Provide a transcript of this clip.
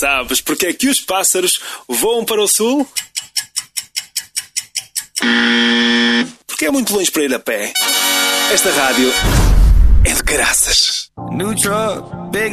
Sabes porque é que os pássaros voam para o sul? Porque é muito longe para ir a pé. Esta rádio é de caraças. New truck, big